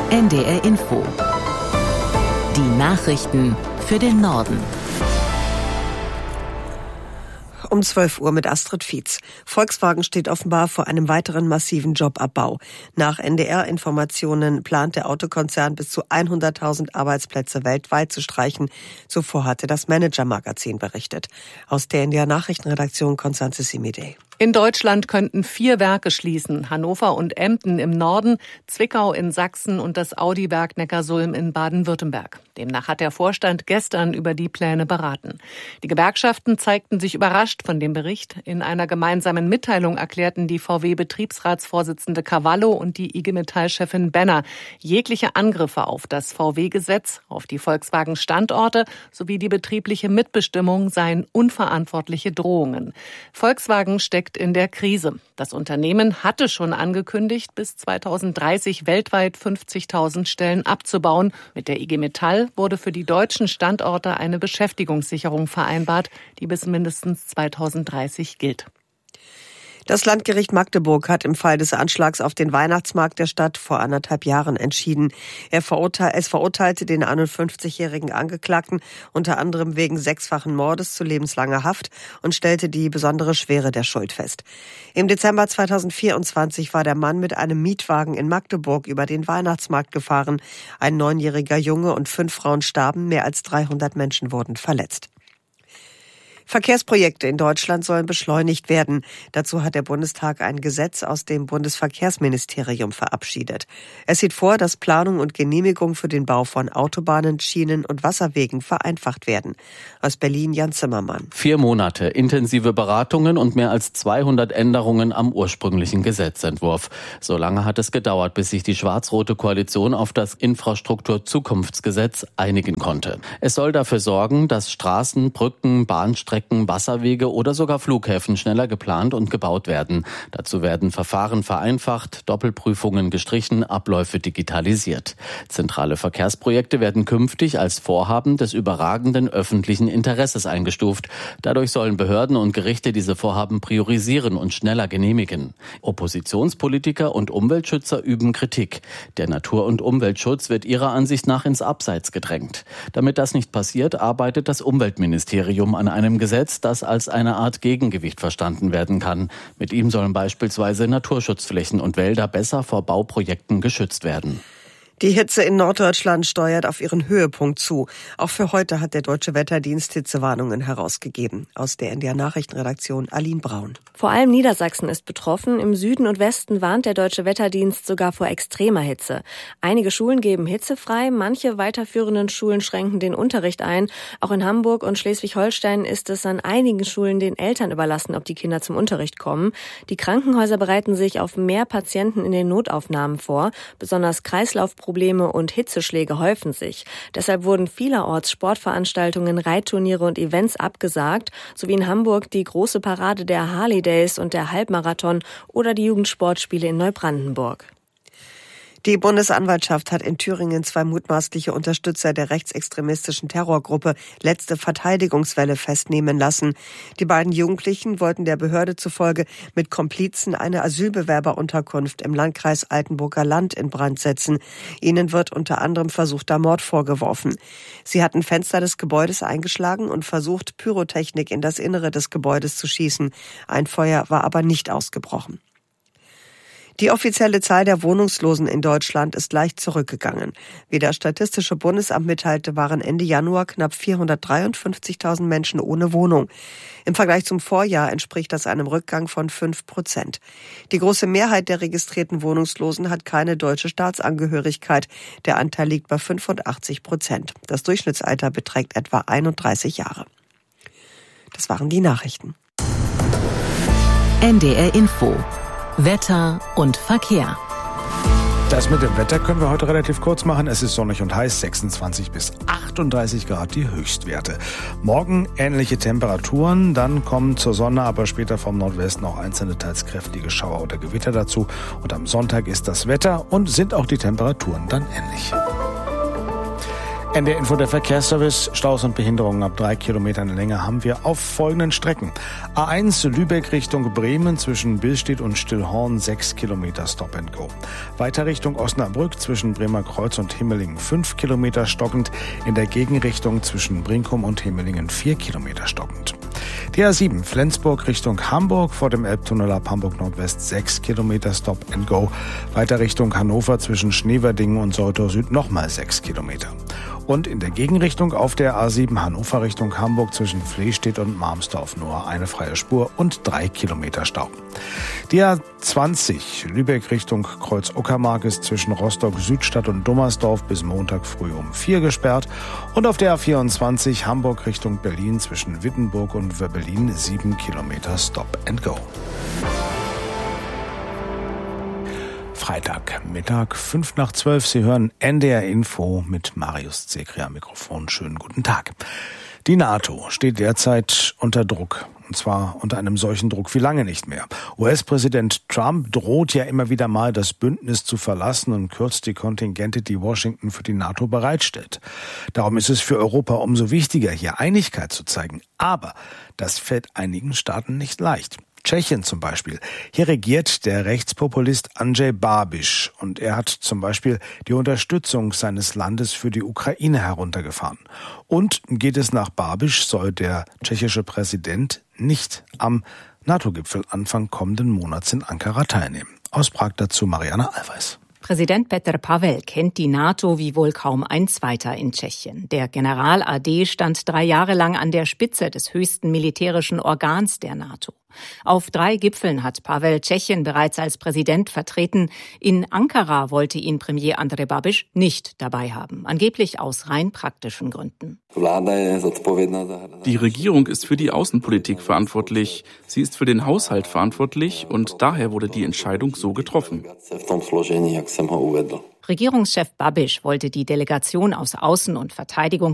NDR Info. Die Nachrichten für den Norden. Um 12 Uhr mit Astrid Fietz. Volkswagen steht offenbar vor einem weiteren massiven Jobabbau. Nach NDR-Informationen plant der Autokonzern bis zu 100.000 Arbeitsplätze weltweit zu streichen. Zuvor hatte das Manager-Magazin berichtet. Aus der NDR-Nachrichtenredaktion Konstanze Simidey. In Deutschland könnten 4 Werke schließen. Hannover und Emden im Norden, Zwickau in Sachsen und das Audi-Werk Neckarsulm in Baden-Württemberg. Demnach hat der Vorstand gestern über die Pläne beraten. Die Gewerkschaften zeigten sich überrascht von dem Bericht. In einer gemeinsamen Mitteilung erklärten die VW-Betriebsratsvorsitzende Cavallo und die IG Metall-Chefin Benner, jegliche Angriffe auf das VW-Gesetz, auf die Volkswagen-Standorte sowie die betriebliche Mitbestimmung seien unverantwortliche Drohungen. Volkswagen steckt in der Krise. Das Unternehmen hatte schon angekündigt, bis 2030 weltweit 50.000 Stellen abzubauen. Mit der IG Metall wurde für die deutschen Standorte eine Beschäftigungssicherung vereinbart, die bis mindestens 2030 gilt. Das Landgericht Magdeburg hat im Fall des Anschlags auf den Weihnachtsmarkt der Stadt vor 1,5 Jahren entschieden. Es verurteilte den 51-jährigen Angeklagten unter anderem wegen 6-fachen Mordes zu lebenslanger Haft und stellte die besondere Schwere der Schuld fest. Im Dezember 2024 war der Mann mit einem Mietwagen in Magdeburg über den Weihnachtsmarkt gefahren. Ein 9-jähriger Junge und 5 Frauen starben, mehr als 300 Menschen wurden verletzt. Verkehrsprojekte in Deutschland sollen beschleunigt werden. Dazu hat der Bundestag ein Gesetz aus dem Bundesverkehrsministerium verabschiedet. Es sieht vor, dass Planung und Genehmigung für den Bau von Autobahnen, Schienen und Wasserwegen vereinfacht werden. Aus Berlin Jan Zimmermann. 4 Monate, intensive Beratungen und mehr als 200 Änderungen am ursprünglichen Gesetzentwurf. So lange hat es gedauert, bis sich die schwarz-rote Koalition auf das Infrastrukturzukunftsgesetz einigen konnte. Es soll dafür sorgen, dass Straßen, Brücken, Bahnstrecken, Wasserwege oder sogar Flughäfen schneller geplant und gebaut werden. Dazu werden Verfahren vereinfacht, Doppelprüfungen gestrichen, Abläufe digitalisiert. Zentrale Verkehrsprojekte werden künftig als Vorhaben des überragenden öffentlichen Interesses eingestuft. Dadurch sollen Behörden und Gerichte diese Vorhaben priorisieren und schneller genehmigen. Oppositionspolitiker und Umweltschützer üben Kritik. Der Natur- und Umweltschutz wird ihrer Ansicht nach ins Abseits gedrängt. Damit das nicht passiert, arbeitet das Umweltministerium an einem Gesetz, das als eine Art Gegengewicht verstanden werden kann. Mit ihm sollen beispielsweise Naturschutzflächen und Wälder besser vor Bauprojekten geschützt werden. Die Hitze in Norddeutschland steuert auf ihren Höhepunkt zu. Auch für heute hat der Deutsche Wetterdienst Hitzewarnungen herausgegeben. Aus der NDR Nachrichtenredaktion Aline Braun. Vor allem Niedersachsen ist betroffen. Im Süden und Westen warnt der Deutsche Wetterdienst sogar vor extremer Hitze. Einige Schulen geben Hitze frei, manche weiterführenden Schulen schränken den Unterricht ein. Auch in Hamburg und Schleswig-Holstein ist es an einigen Schulen den Eltern überlassen, ob die Kinder zum Unterricht kommen. Die Krankenhäuser bereiten sich auf mehr Patienten in den Notaufnahmen vor. Besonders Kreislaufprobleme und Hitzeschläge häufen sich. Deshalb wurden vielerorts Sportveranstaltungen, Reitturniere und Events abgesagt, sowie in Hamburg die große Parade der Harley Days und der Halbmarathon oder die Jugendsportspiele in Neubrandenburg. Die Bundesanwaltschaft hat in Thüringen 2 mutmaßliche Unterstützer der rechtsextremistischen Terrorgruppe Letzte Verteidigungswelle festnehmen lassen. Die beiden Jugendlichen wollten der Behörde zufolge mit Komplizen eine Asylbewerberunterkunft im Landkreis Altenburger Land in Brand setzen. Ihnen wird unter anderem versuchter Mord vorgeworfen. Sie hatten Fenster des Gebäudes eingeschlagen und versucht, Pyrotechnik in das Innere des Gebäudes zu schießen. Ein Feuer war aber nicht ausgebrochen. Die offizielle Zahl der Wohnungslosen in Deutschland ist leicht zurückgegangen. Wie das Statistische Bundesamt mitteilte, waren Ende Januar knapp 453.000 Menschen ohne Wohnung. Im Vergleich zum Vorjahr entspricht das einem Rückgang von 5%. Die große Mehrheit der registrierten Wohnungslosen hat keine deutsche Staatsangehörigkeit. Der Anteil liegt bei 85%. Das Durchschnittsalter beträgt etwa 31 Jahre. Das waren die Nachrichten. NDR Info. Wetter und Verkehr. Das mit dem Wetter können wir heute relativ kurz machen. Es ist sonnig und heiß, 26 bis 38 Grad die Höchstwerte. Morgen ähnliche Temperaturen, dann kommen zur Sonne, aber später vom Nordwesten auch einzelne teils kräftige Schauer oder Gewitter dazu. Und am Sonntag ist das Wetter und sind auch die Temperaturen dann ähnlich. NDR Info, der Verkehrsservice. Staus und Behinderungen ab 3 Kilometern Länge haben wir auf folgenden Strecken. A1 Lübeck Richtung Bremen zwischen Billstedt und Stillhorn 6 Kilometer Stop and Go. Weiter Richtung Osnabrück zwischen Bremer Kreuz und Himmelingen 5 Kilometer stockend. In der Gegenrichtung zwischen Brinkum und Himmelingen 4 Kilometer stockend. Die A7 Flensburg Richtung Hamburg vor dem Elbtunnel ab Hamburg Nordwest 6 Kilometer Stop and Go. Weiter Richtung Hannover zwischen Schneverdingen und Soltau Süd nochmal 6 Kilometer. Und in der Gegenrichtung auf der A7 Hannover Richtung Hamburg zwischen Flehstedt und Marmsdorf nur eine freie Spur und 3 Kilometer Stau. Die A20 Lübeck Richtung Kreuz-Uckermark ist zwischen Rostock-Südstadt und Dummersdorf bis Montag früh um 4 gesperrt. Und auf der A24 Hamburg Richtung Berlin zwischen Wittenburg und Wöbbelin 7 Kilometer Stop and Go. Freitagmittag, 11:05. Sie hören NDR Info mit Marius Zekri am Mikrofon. Schönen guten Tag. Die NATO steht derzeit unter Druck. Und zwar unter einem solchen Druck wie lange nicht mehr. US-Präsident Trump droht ja immer wieder mal, das Bündnis zu verlassen und kürzt die Kontingente, die Washington für die NATO bereitstellt. Darum ist es für Europa umso wichtiger, hier Einigkeit zu zeigen. Aber das fällt einigen Staaten nicht leicht. Tschechien zum Beispiel. Hier regiert der Rechtspopulist Andrej Babiš und er hat zum Beispiel die Unterstützung seines Landes für die Ukraine heruntergefahren. Und geht es nach Babiš, soll der tschechische Präsident nicht am NATO-Gipfel Anfang kommenden Monats in Ankara teilnehmen. Aus Prag dazu Marianne Allweis. Präsident Petr Pavel kennt die NATO wie wohl kaum ein zweiter in Tschechien. Der General AD stand 3 Jahre lang an der Spitze des höchsten militärischen Organs der NATO. Auf 3 Gipfeln hat Pavel Tschechien bereits als Präsident vertreten. In Ankara wollte ihn Premier Andrej Babiš nicht dabei haben, angeblich aus rein praktischen Gründen. Die Regierung ist für die Außenpolitik verantwortlich. Sie ist für den Haushalt verantwortlich und daher wurde die Entscheidung so getroffen. Regierungschef Babiš wollte die Delegation aus Außen- und Verteidigung